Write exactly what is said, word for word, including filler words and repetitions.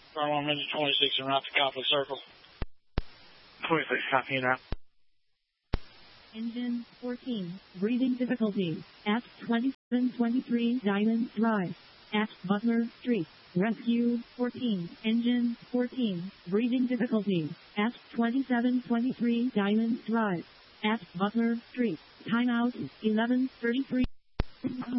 Run one minute twenty-six and route to Copley Circle. twenty-six, copy you now. Engine fourteen, breathing difficulties, at twenty-seven twenty-three Diamond Drive, at Butler Street. Rescue fourteen, engine fourteen, breathing difficulties, at twenty-seven twenty-three Diamond Drive, at Butler Street. Timeout eleven thirty-three.